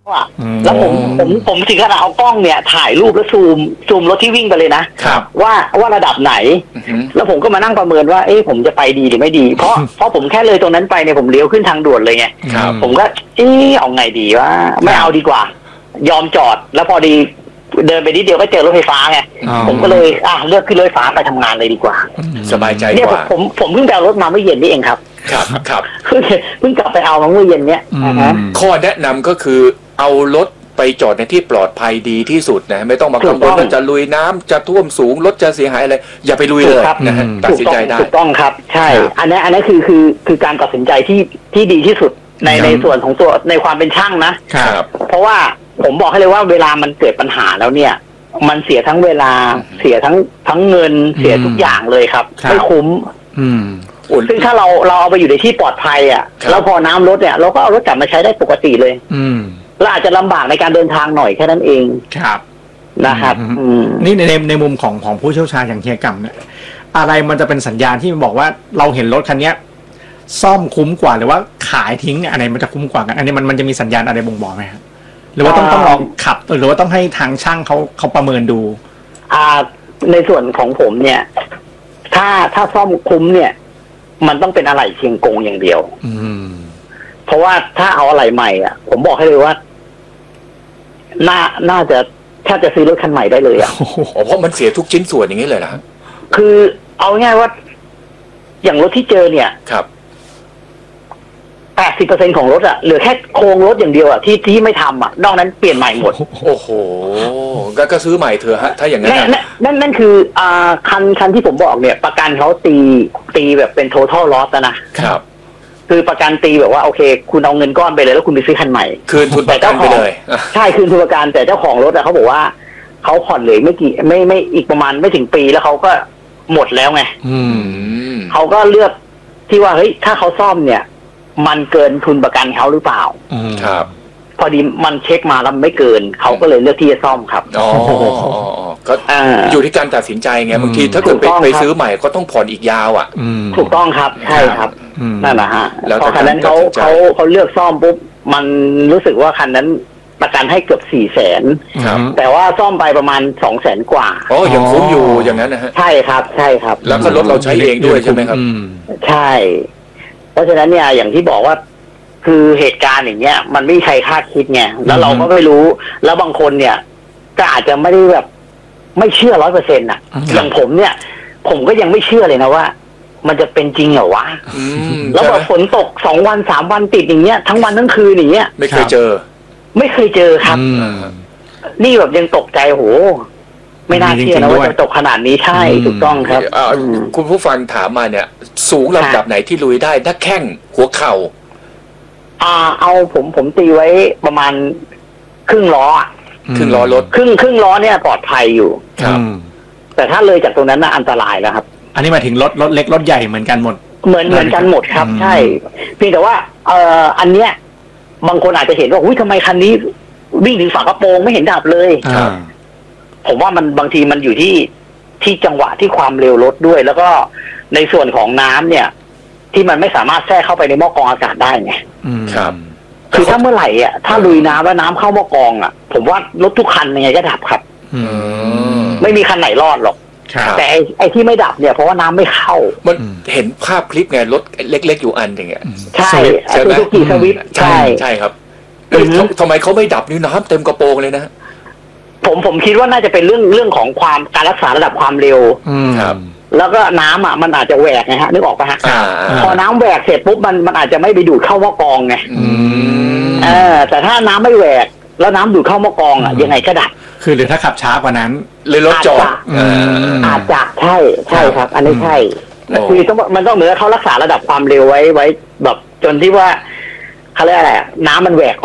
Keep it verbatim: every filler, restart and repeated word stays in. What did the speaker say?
แล้วผมผมผมถึงขนาดเอากล้องเนี่ยถ่ายรูปแล้วซูมซูมรถที่วิ่งไปเลยนะว่าว่าระดับไหนแล้วผมก็มานั่งประเมินว่าเอ๊ะผมจะไปดีหรือไม่ดีเพราะเพราะผมแค่เลยตรงนั้นไปเนี่ยผมเลี้ยวขึ้นทางด่วนเลยไงผมก็เอ๊ะเอาไงดีว่าไม่เอาดีกว่ายอมจอดแล้วพอดีเดินไปนิดเดียวก็เจอรถไฟฟ้าไงผมก็เลยอ่ะเลือกขึ้นรถไฟฟ้าไปทำงานเลยดีกว่าสบายใจกว่าเนี่ยผมผมเพิ่งไปเอารถมาเมื่อเย็นนี่เองครับครับครับเพิ่งเพิ่งกลับไปเอามาเมื่อเย็นเนี้ยข้อแนะนำก็คือเอารถไปจอดในที่ปลอดภัยดีที่สุดนะไม่ต้องมากังวลว่าจะลุยน้ำจะท่วมสูงรถจะเสียหายอะไรอย่าไปลุยเลยนะฮะตัดสินใจได้ถูกต้องครับใช่อันนี้อันนี้คือคือคือการตัดสินใจที่ที่ดีที่สุดในในส่วนของตัวในความเป็นช่างนะครับเพราะว่าผมบอกให้เลยว่าเวลามันเกิดปัญหาแล้วเนี่ยมันเสียทั้งเวลาเสียทั้งทั้งเงินเสียทุกอย่างเลยครับไม่คุ้มซึ่งถ้าเราเราเอาไปอยู่ในที่ปลอดภัยอ่ะแล้วพอน้ำลดเนี่ยเราก็เอารถกลับมาใช้ได้ปกติเลยเราอาจจะลำบากในการเดินทางหน่อยแค่นั้นเองครับนะครับนี่ในในมุมของของผู้เชี่ยวชาญอย่างเฮียกำเนี่ยอะไรมันจะเป็นสัญญาณที่บอกว่าเราเห็นรถคันนี้ซ่อมคุ้มกว่าหรือว่าขายทิ้งอะไรมันจะคุ้มกว่ากันอันนี้มันมันจะมีสัญญาณอะไรบ่งบอกไหมครับหรือว่าต้องต้องลองขับหรือว่าต้องให้ทางช่างเขาเขาประเมินดูอ่าในส่วนของผมเนี่ยถ้าถ้าซ่อมคุ้มเนี่ยมันต้องเป็นอะไหล่เชียงกงอย่างเดียวอืมเพราะว่าถ้าเอาอะไหล่ใหม่อ่ะผมบอกให้เลยว่าน่าน่าจะแทบจะซื้อรถคันใหม่ได้เลยอ่ะเพราะมันเสียทุกชิ้นส่วนอย่างนี้เลยนะคือเอาง่ายว่าอย่างรถที่เจอเนี่ยครับแปดสิบเปอร์เซ็นต์ของรถอะเหลือแค่โครงรถอย่างเดียวอะที่ที่ไม่ทำอะนอกนั้นเปลี่ยนใหม่หมดโอ้โหก็ก็ซื้อใหม่เถอะฮะถ้าอย่างนั้นนั่นนั่นคืออ่าคันคันที่ผมบอกเนี่ยประกันเขาตีตีแบบเป็น total loss นะครับคือประกันตีแบบว่าโอเคคุณเอาเงินก้อนไปเลยแล้วคุณไปซื้อคันใหม่คืนทุนประกันไปเลยใช่คืนทุนประกันแต่เจ้าของรถอะเขาบอกว่าเขาผ่อนเหลือไม่กี่ไม่ไม่อีกประมาณไม่ถึงปีแล้วเขาก็หมดแล้วไงเขาก็เลือกที่ว่าเฮ้ยถ้าเขาซ่อมเนี่ยมันเกินทุนประกันเขาหรือเปล่าครับพอดีมันเช็คมาแล้วไม่เกินเขาก็เลยเลือกที่จะซ่อมครับอ๋อก็อยู่ที่การตัดสินใจไงบางทีถ้าเกิดไปไปซื้อใหม่ก็ต้องผ่อนอีกยาวอ่ะถูกต้องครับใช่ครับนั่นแหละฮะพอคันนั้นเขาเขาเขาเลือกซ่อมปุ๊บมันรู้สึกว่าคันนั้นประกันให้เกือบสี่แสนแต่ว่าซ่อมไปประมาณสองแสนกว่าอ๋อยังคุ้มอยู่อย่างนั้นนะฮะใช่ครับใช่ครับแล้วก็รถเราใช้เองด้วยใช่ไหมครับใช่เพราะฉะนั้นเนี่ยอย่างที่บอกว่าคือเหตุการณ์อย่างเงี้ยมันไม่มีใครคาดคิดไงแล้วเราก็ไม่รู้แล้วบางคนเนี่ยก็อาจจะไม่ได้แบบไม่เชื่อร้อยเปอร์เซ็นต์อ่ะอย่างผมเนี่ยผมก็ยังไม่เชื่อเลยนะว่ามันจะเป็นจริงเหรอวะแล้วพอฝนตกสองวันสามวันติดอย่างเงี้ยทั้งวันทั้งคืนอย่างเงี้ยไม่เคยเจอไม่เคยเจอครับนี่แบบยังตกใจโหไม่น่าเชื่อนะว่าจะตกขนาดนี้ใช่ถูกต้องครับคุณผู้ฟังถามมาเนี่ยสูงลำดับไหนที่ลุยได้ถ้าแข้งหัวเข่าอ่าเอาผมผมตีไว้ประมาณครึ่งล้อครึ่งล้อรถครึ่งครึ่งล้อเนี่ยปลอดภัยอยู่ครับแต่ถ้าเลยจากตรงนั้นน่ะอันตรายแล้วครับอันนี้หมายถึงรถรถเล็กรถใหญ่เหมือนกันหมดเหมือนเหมือนกันหมดครับใช่เพียงแต่ว่าเอ่ออันเนี้ยบางคนอาจจะเห็นว่าอุ้ยทำไมคันนี้วิ่งถึงฝากระโปรงไม่เห็นดับเลยผมว่ามันบางทีมันอยู่ที่ที่จังหวะที่ความเร็วรถด้วยแล้วก็ในส่วนของน้ำเนี่ยที่มันไม่สามารถแทรกเข้าไปในหม้อกรองอากาศได้ไงครับคือถ้าเมื่อไหร่อ่ะถ้าลุยน้ำแล้วน้ำเข้าหม้อกรองอ่ะผมว่ารถทุกคันยังไงก็ดับครับไม่มีคันไหนรอดหรอกแต่ไอ้ไอ้ที่ไม่ดับเนี่ยเพราะว่าน้ำไม่เข้ามันเห็นภาพคลิปไงรถเล็กๆอยู่อันอย่างเงี้ยใช่ไอ้ซูซูกิสวิฟต์ใช่ใช่ครับทำไมเขาไม่ดับนี่น้ำเต็มกระโปรงเลยนะผมผมคิดว่าน่าจะเป็นเรื่องเรื่องของความการรักษาระดับความเร็วครับแล้วก็น้ำอ่ะมันอาจจะแหวกไงฮะนึกออกปะฮะพอน้ำแหวกเสร็จปุ๊บมันมันอาจจะไม่ไปดูดเข้าหม้อกรองไงเออแต่ถ้าน้ำไม่แหวกแล้วน้ำดูดเข้าหม้อกรองอ่ะยังไงก็ดับคือหรือถ้าขับช้ากว่านั้นเลยรถจอดอาจจะใช่ใช่ครับอันนี้ใช่คือต้องมันต้องเหมือนเขารักษาระดับความเร็วไว้ไว้แบบจนที่ว่าเขาเรียกอะไรน้ำมันแหวก